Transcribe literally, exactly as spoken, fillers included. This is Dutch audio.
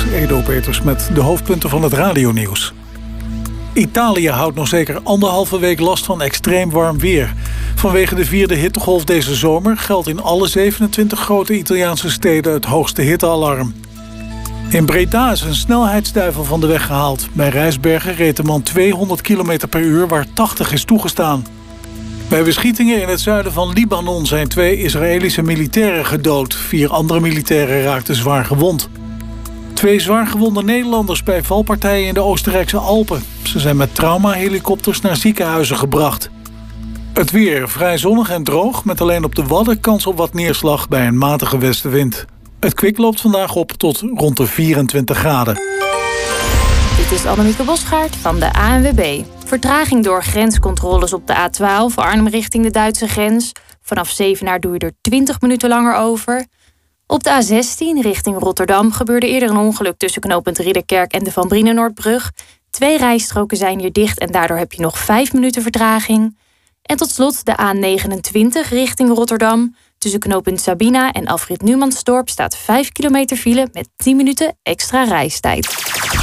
Edo Peters met de hoofdpunten van het radionieuws. Italië houdt nog zeker anderhalve week last van extreem warm weer. Vanwege de vierde hittegolf deze zomer geldt in alle zevenentwintig grote Italiaanse steden het hoogste hittealarm. In Breda is een snelheidsduivel van de weg gehaald. Bij Rijsbergen reed de man tweehonderd kilometer per uur waar tachtig is toegestaan. Bij beschietingen in het zuiden van Libanon zijn twee Israëlische militairen gedood. Vier andere militairen raakten zwaar gewond. Twee zwaargewonde Nederlanders bij valpartijen in de Oostenrijkse Alpen. Ze zijn met traumahelikopters naar ziekenhuizen gebracht. Het weer vrij zonnig en droog, met alleen op de Wadden kans op wat neerslag bij een matige westenwind. Het kwik loopt vandaag op tot rond de vierentwintig graden. Dit is Annemieke Bosgaard van de A N W B. Vertraging door grenscontroles op de A twaalf, Arnhem richting de Duitse grens. Vanaf Zevenaar doe je er twintig minuten langer over. Op de A zestien richting Rotterdam gebeurde eerder een ongeluk tussen knooppunt Ridderkerk en de Van Brienenoordbrug. Twee rijstroken zijn hier dicht en daardoor heb je nog vijf minuten vertraging. En tot slot de A negenentwintig richting Rotterdam. Tussen knooppunt Sabina en Afrit Numansdorp staat vijf kilometer file met tien minuten extra reistijd.